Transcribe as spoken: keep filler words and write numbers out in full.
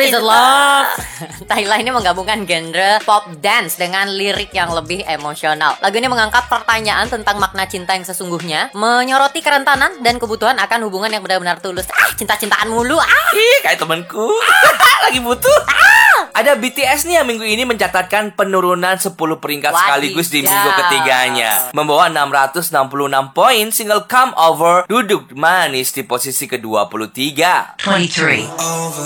is love. Thailand ini menggabungkan genre pop dance dengan lirik yang lebih emosional. Lagu ini mengangkat pertanyaan tentang makna cinta yang sesungguhnya, menyoroti kerentanan dan kebutuhan akan hubungan yang benar-benar tulus. Ah, cinta-cintaan mulu. Ah, Ih, kayak temanku. Lagi butuh. Ada B T S nih yang minggu ini mencatatkan penurunan sepuluh peringkat Wadidaw. sekaligus di minggu ketiganya, membawa enam ratus enam puluh enam poin. Single Come Over duduk manis di posisi ke dua puluh tiga. twenty-three.